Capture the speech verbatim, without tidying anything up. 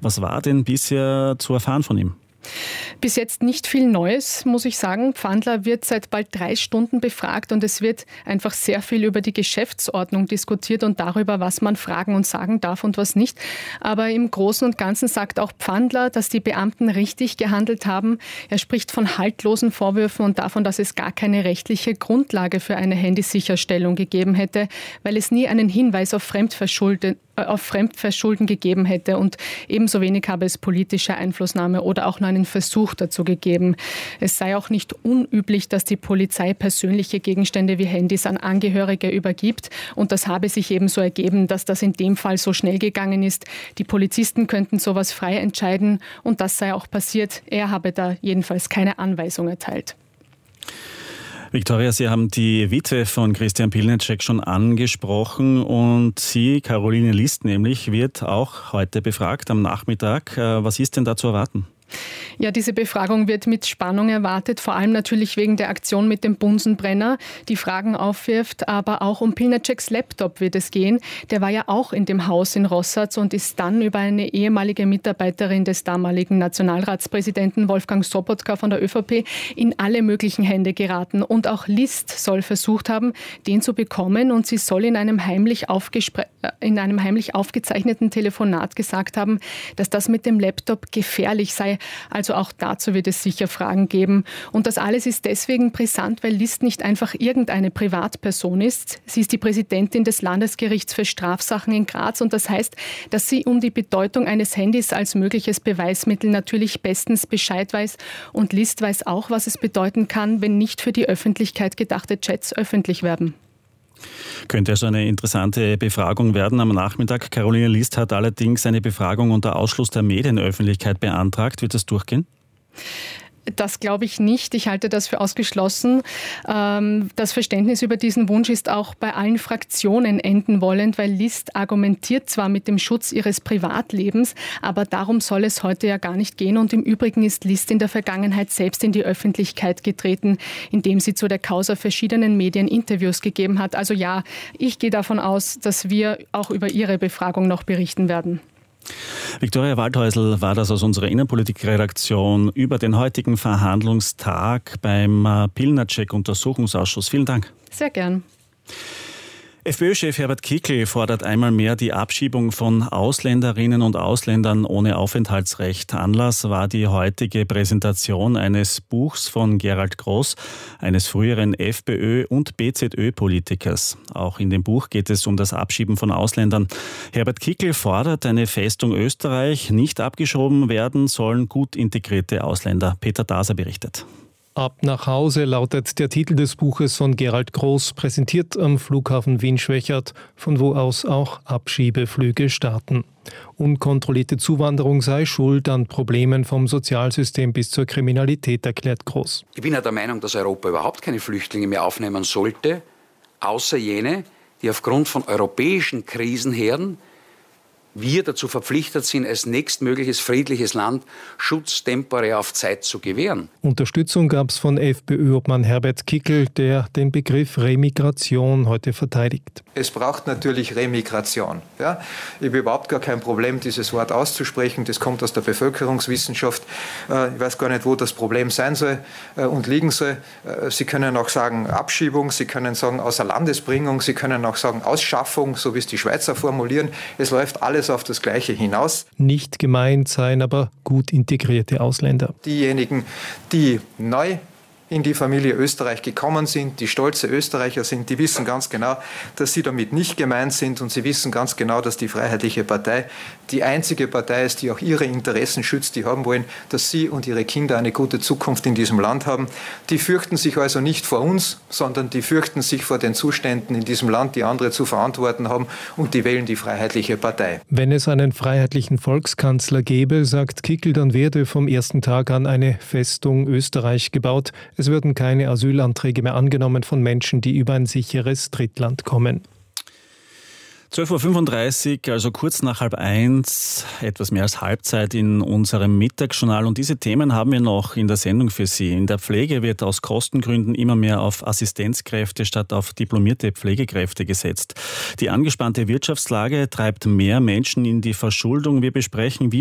Was war denn bisher zu erfahren von ihm? Bis jetzt nicht viel Neues, muss ich sagen. Pfandler wird seit bald drei Stunden befragt und es wird einfach sehr viel über die Geschäftsordnung diskutiert und darüber, was man fragen und sagen darf und was nicht. Aber im Großen und Ganzen sagt auch Pfandler, dass die Beamten richtig gehandelt haben. Er spricht von haltlosen Vorwürfen und davon, dass es gar keine rechtliche Grundlage für eine Handysicherstellung gegeben hätte, weil es nie einen Hinweis auf Fremdverschulden auf Fremdverschulden gegeben hätte und ebenso wenig habe es politische Einflussnahme oder auch nur einen Versuch dazu gegeben. Es sei auch nicht unüblich, dass die Polizei persönliche Gegenstände wie Handys an Angehörige übergibt und das habe sich eben so ergeben, dass das in dem Fall so schnell gegangen ist. Die Polizisten könnten sowas frei entscheiden und das sei auch passiert. Er habe da jedenfalls keine Anweisung erteilt. Viktoria, Sie haben die Witwe von Christian Pilnacek schon angesprochen und sie, Caroline List nämlich, wird auch heute befragt am Nachmittag. Was ist denn da zu erwarten? Ja, diese Befragung wird mit Spannung erwartet, vor allem natürlich wegen der Aktion mit dem Bunsenbrenner, die Fragen aufwirft, aber auch um Pilnaceks Laptop wird es gehen. Der war ja auch in dem Haus in Rossatz und ist dann über eine ehemalige Mitarbeiterin des damaligen Nationalratspräsidenten Wolfgang Sobotka von der ÖVP in alle möglichen Hände geraten. Und auch List soll versucht haben, den zu bekommen und sie soll in einem heimlich, aufgespre- in einem heimlich aufgezeichneten Telefonat gesagt haben, dass das mit dem Laptop gefährlich sei. Also auch dazu wird es sicher Fragen geben. Und das alles ist deswegen brisant, weil List nicht einfach irgendeine Privatperson ist. Sie ist die Präsidentin des Landesgerichts für Strafsachen in Graz und das heißt, dass sie um die Bedeutung eines Handys als mögliches Beweismittel natürlich bestens Bescheid weiß. Und List weiß auch, was es bedeuten kann, wenn nicht für die Öffentlichkeit gedachte Chats öffentlich werden. Könnte also eine interessante Befragung werden am Nachmittag. Caroline List hat allerdings eine Befragung unter Ausschluss der Medienöffentlichkeit beantragt. Wird das durchgehen? Das glaube ich nicht. Ich halte das für ausgeschlossen. Das Verständnis über diesen Wunsch ist auch bei allen Fraktionen enden wollend, weil List argumentiert zwar mit dem Schutz ihres Privatlebens, aber darum soll es heute ja gar nicht gehen. Und im Übrigen ist List in der Vergangenheit selbst in die Öffentlichkeit getreten, indem sie zu der Causa verschiedenen Medien Interviews gegeben hat. Also ja, ich gehe davon aus, dass wir auch über ihre Befragung noch berichten werden. Viktoria Waldhäusl war das aus unserer Innenpolitik-Redaktion über den heutigen Verhandlungstag beim Pilnacek-Untersuchungsausschuss. Vielen Dank. Sehr gern. FPÖ-Chef Herbert Kickl fordert einmal mehr die Abschiebung von Ausländerinnen und Ausländern ohne Aufenthaltsrecht. Anlass war die heutige Präsentation eines Buchs von Gerald Groß, eines früheren FPÖ- und B Z Ö-Politikers. Auch in dem Buch geht es um das Abschieben von Ausländern. Herbert Kickl fordert, eine Festung Österreich nicht abgeschoben werden sollen gut integrierte Ausländer. Peter Daser berichtet. Ab nach Hause lautet der Titel des Buches von Gerald Groß, präsentiert am Flughafen Wien-Schwechat, von wo aus auch Abschiebeflüge starten. Unkontrollierte Zuwanderung sei schuld an Problemen vom Sozialsystem bis zur Kriminalität, erklärt Groß. Ich bin ja der Meinung, dass Europa überhaupt keine Flüchtlinge mehr aufnehmen sollte, außer jene, die aufgrund von europäischen Krisenherden wir dazu verpflichtet sind, als nächstmögliches friedliches Land Schutz temporär auf Zeit zu gewähren. Unterstützung gab es von FPÖ-Obmann Herbert Kickl, der den Begriff Remigration heute verteidigt. Es braucht natürlich Remigration. Ja? Ich habe überhaupt gar kein Problem, dieses Wort auszusprechen. Das kommt aus der Bevölkerungswissenschaft. Ich weiß gar nicht, wo das Problem sein soll und liegen soll. Sie können auch sagen Abschiebung, Sie können sagen Außerlandesbringung, Sie können auch sagen Ausschaffung, so wie es die Schweizer formulieren. Es läuft alles auf das Gleiche hinaus. Nicht gemeint seien aber gut integrierte Ausländer. Diejenigen, die neu in die Familie Österreich gekommen sind, die stolze Österreicher sind, die wissen ganz genau, dass sie damit nicht gemeint sind und sie wissen ganz genau, dass die Freiheitliche Partei die einzige Partei ist, die auch ihre Interessen schützt, die haben wollen, dass sie und ihre Kinder eine gute Zukunft in diesem Land haben. Die fürchten sich also nicht vor uns, sondern die fürchten sich vor den Zuständen in diesem Land, die andere zu verantworten haben und die wählen die Freiheitliche Partei. Wenn es einen freiheitlichen Volkskanzler gäbe, sagt Kickl, dann werde vom ersten Tag an eine Festung Österreich gebaut. Es würden keine Asylanträge mehr angenommen von Menschen, die über ein sicheres Drittland kommen. zwölf Uhr fünfunddreißig, also kurz nach halb eins, etwas mehr als Halbzeit in unserem Mittagsjournal. Und diese Themen haben wir noch in der Sendung für Sie. In der Pflege wird aus Kostengründen immer mehr auf Assistenzkräfte statt auf diplomierte Pflegekräfte gesetzt. Die angespannte Wirtschaftslage treibt mehr Menschen in die Verschuldung. Wir besprechen, wie